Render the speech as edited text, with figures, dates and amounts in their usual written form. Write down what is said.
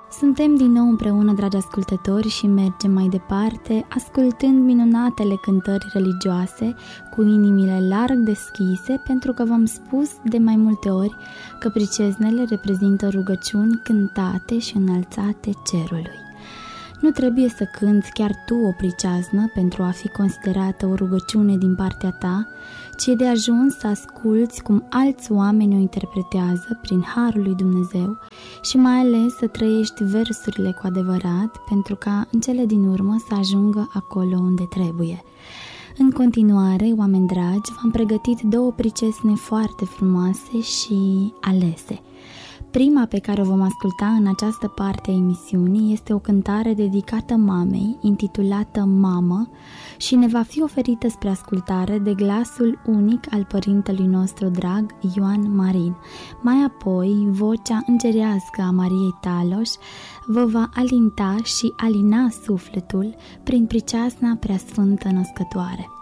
Suntem din nou împreună, dragi ascultători, și mergem mai departe, ascultând minunatele cântări religioase, cu inimile larg deschise, pentru că v-am spus de mai multe ori că priceznele reprezintă rugăciuni cântate și înălțate cerului. Nu trebuie să cânți chiar tu o priceaznă pentru a fi considerată o rugăciune din partea ta, ci e de ajuns să asculți cum alți oameni o interpretează prin harul lui Dumnezeu și mai ales să trăiești versurile cu adevărat, pentru ca în cele din urmă să ajungă acolo unde trebuie. În continuare, oameni dragi, v-am pregătit două pricesne foarte frumoase și alese. Prima pe care o vom asculta în această parte a emisiunii este o cântare dedicată mamei, intitulată Mamă, și ne va fi oferită spre ascultare de glasul unic al părintelui nostru drag, Ioan Marin. Mai apoi, vocea îngerească a Mariei Taloș vă va alinta și alina sufletul prin priceasna Preasfântă Născătoare.